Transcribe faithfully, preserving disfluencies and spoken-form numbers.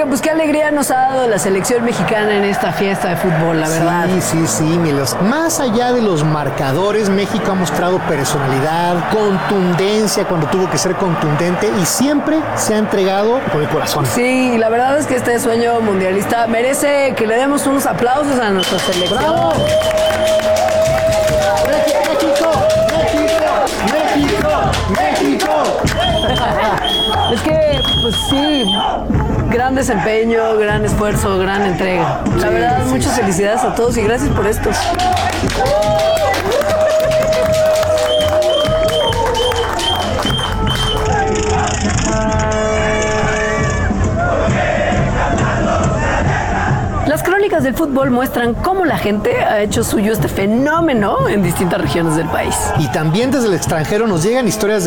Oiga, pues qué alegría nos ha dado la selección mexicana en esta fiesta de fútbol, la verdad. Sí, sí, sí, Milos. Más allá de los marcadores, México ha mostrado personalidad, contundencia cuando tuvo que ser contundente y siempre se ha entregado por el corazón. Sí, la verdad es que este sueño mundialista merece que le demos unos aplausos a nuestra selección. ¡Bravo! ¡México! ¡México! ¡México! Es que, pues sí, gran desempeño, gran esfuerzo, gran entrega. La Sí, verdad, sí, muchas sí. felicidades a todos y gracias por esto. Las crónicas del fútbol muestran cómo la gente ha hecho suyo este fenómeno en distintas regiones del país. Y también desde el extranjero nos llegan historias